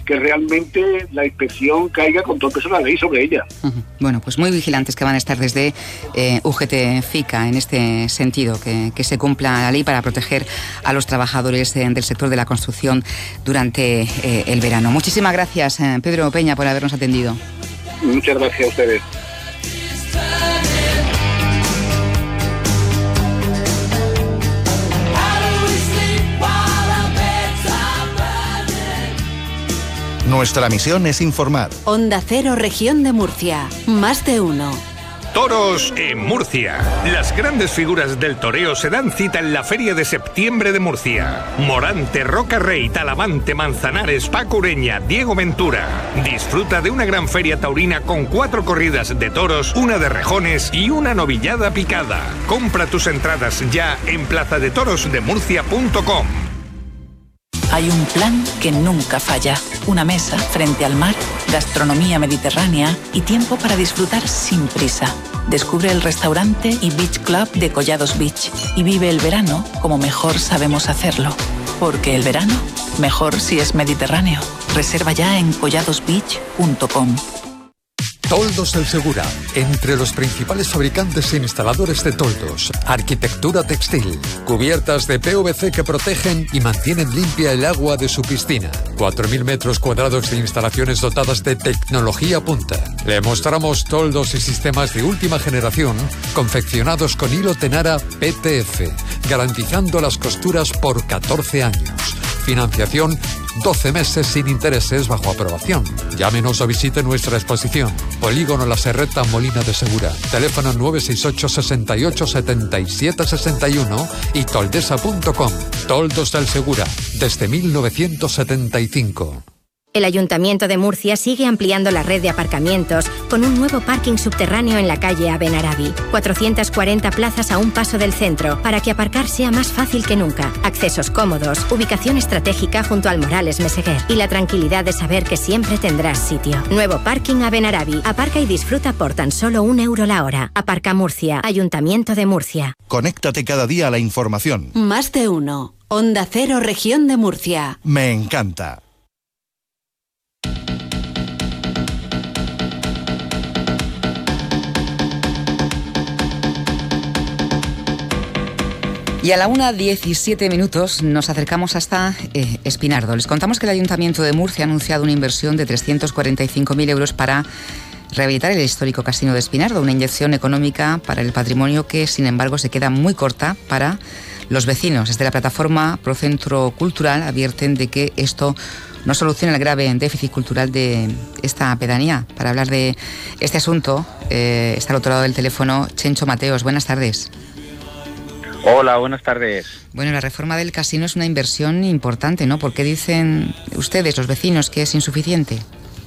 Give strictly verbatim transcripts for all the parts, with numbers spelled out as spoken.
que realmente la inspección caiga con todo el peso de la ley sobre ella. Uh-huh. Bueno, pues muy vigilantes que van a estar desde eh, U G T FICA en este sentido, que, que se cumpla la ley para proteger a los trabajadores eh, del sector de la construcción durante eh, el verano. Muchísimas gracias, eh, Pedro Peña, por habernos atendido. Muchas gracias a ustedes. Nuestra misión es informar. Onda Cero, Región de Murcia. Más de uno. Toros en Murcia. Las grandes figuras del toreo se dan cita en la Feria de Septiembre de Murcia. Morante, Roca Rey, Talavante, Manzanares, Paco Ureña, Diego Ventura. Disfruta de una gran feria taurina con cuatro corridas de toros, una de rejones y una novillada picada. Compra tus entradas ya en plaza de toros de murcia punto com. Hay un plan que nunca falla. Una mesa frente al mar, gastronomía mediterránea y tiempo para disfrutar sin prisa. Descubre el restaurante y beach club de Collados Beach y vive el verano como mejor sabemos hacerlo. Porque el verano, mejor si es mediterráneo. Reserva ya en collados beach punto com. Toldos del Segura, entre los principales fabricantes e instaladores de toldos, arquitectura textil, cubiertas de P V C que protegen y mantienen limpia el agua de su piscina, cuatro mil metros cuadrados de instalaciones dotadas de tecnología punta. Le mostramos toldos y sistemas de última generación, confeccionados con hilo Tenara P T F, garantizando las costuras por catorce años. Financiación doce meses sin intereses bajo aprobación. Llámenos o visite nuestra exposición. Polígono La Serreta, Molina de Segura. Teléfono nueve seis ocho, sesenta y ocho, setenta y siete sesenta y uno y toldesa punto com. Toldos del Segura, desde mil novecientos setenta y cinco. El Ayuntamiento de Murcia sigue ampliando la red de aparcamientos con un nuevo parking subterráneo en la calle Abenarabi. cuatrocientas cuarenta plazas a un paso del centro para que aparcar sea más fácil que nunca. Accesos cómodos, ubicación estratégica junto al Morales Meseguer y la tranquilidad de saber que siempre tendrás sitio. Nuevo parking Abenarabi. Aparca y disfruta por tan solo un euro la hora. Aparca Murcia. Ayuntamiento de Murcia. Conéctate cada día a la información. Más de uno. Onda Cero, Región de Murcia. Me encanta. Y a la una diecisiete minutos nos acercamos hasta eh, Espinardo. Les contamos que el Ayuntamiento de Murcia ha anunciado una inversión de trescientos cuarenta y cinco mil euros para rehabilitar el histórico casino de Espinardo, una inyección económica para el patrimonio que, sin embargo, se queda muy corta para los vecinos. Desde la plataforma Procentro Cultural advierten de que esto no soluciona el grave déficit cultural de esta pedanía. Para hablar de este asunto eh, está al otro lado del teléfono Chencho Mateos. Buenas tardes. Hola, buenas tardes. Bueno, la reforma del casino es una inversión importante, ¿no? ¿Por qué dicen ustedes, los vecinos, que es insuficiente?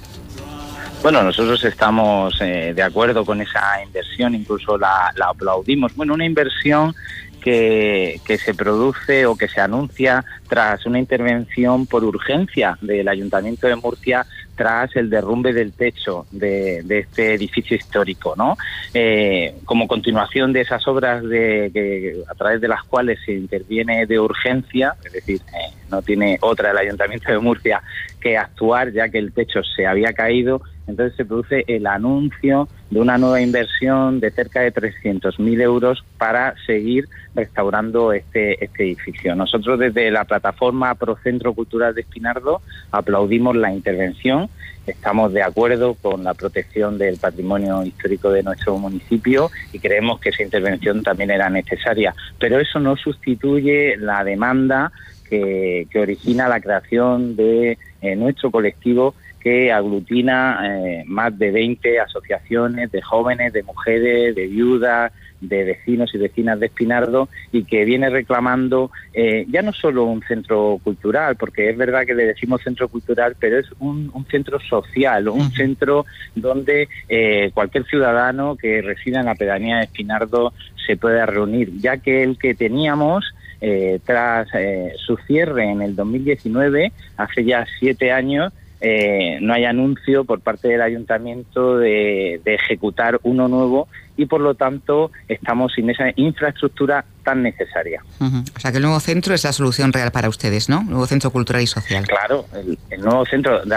Bueno, nosotros estamos eh, de acuerdo con esa inversión, incluso la, la aplaudimos. Bueno, una inversión que, que se produce o que se anuncia tras una intervención por urgencia del Ayuntamiento de Murcia tras el derrumbe del techo de, de este edificio histórico, ¿no? Eh, como continuación de esas obras de, de, a través de las cuales se interviene de urgencia, es decir, eh, no tiene otra el Ayuntamiento de Murcia que actuar ya que el techo se había caído, entonces se produce el anuncio de una nueva inversión de cerca de trescientos mil euros para seguir restaurando este, este edificio. Nosotros desde la plataforma Procentro Cultural de Espinardo aplaudimos la intervención, estamos de acuerdo con la protección del patrimonio histórico de nuestro municipio y creemos que esa intervención también era necesaria, pero eso no sustituye la demanda que, que origina la creación de eh, nuestro colectivo, que aglutina eh, más de veinte asociaciones de jóvenes, de mujeres, de viudas, de vecinos y vecinas de Espinardo, y que viene reclamando eh, ya no solo un centro cultural, porque es verdad que le decimos centro cultural, pero es un, un centro social, un centro donde eh, cualquier ciudadano que resida en la pedanía de Espinardo se pueda reunir, ya que el que teníamos eh, tras eh, su cierre en el dos mil diecinueve, hace ya siete años, Eh, no hay anuncio por parte del ayuntamiento de, de ejecutar uno nuevo y por lo tanto estamos sin esa infraestructura tan necesaria. Uh-huh. O sea que el nuevo centro es la solución real para ustedes, ¿no? El nuevo centro cultural y social. Claro, el, el nuevo centro